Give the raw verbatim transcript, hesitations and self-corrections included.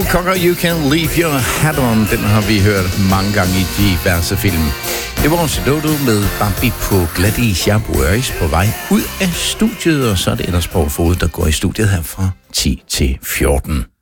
Cocker, You Can Leave Your Hat On. Den har vi hørt mange gange i diverse film. Det var også Dodo med Bambi på glatte Chabuøris på vej ud af studiet, og så er det ellers på Fod, der går i studiet her fra ti til fjorten.